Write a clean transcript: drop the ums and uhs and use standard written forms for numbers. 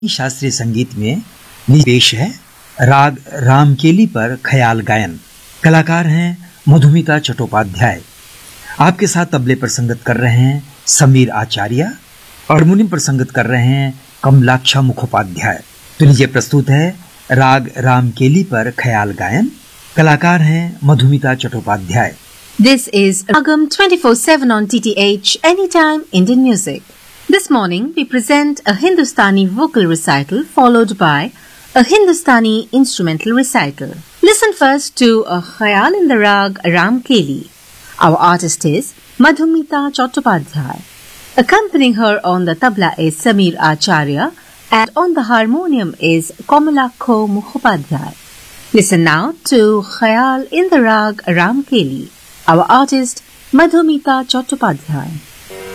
शास्त्रीय संगीत में पेश है राग रामकेली पर ख्याल गायन। कलाकार हैं मधुमिता चट्टोपाध्याय। आपके साथ तबले पर संगत कर रहे हैं समीर आचार्य, हारमोनियम पर संगत कर रहे हैं कमलाक्षा मुखोपाध्याय। तो लीजिए प्रस्तुत है राग रामकेली पर ख्याल गायन। कलाकार हैं Madhumita Chattopadhyay. This is Ragam 24/7 on DTH Anytime Indian Music. This morning we present a Hindustani vocal recital followed by a Hindustani instrumental recital. Listen first to a Khayal in the Rag Ramkeli. Our artist is Madhumita Chattopadhyay. Accompanying her on the tabla is Sameer Acharya and on the harmonium is Kamalakho Mukhopadhyay. Listen now to Khayal in the Rag Ramkeli. Our artist Madhumita Chattopadhyay.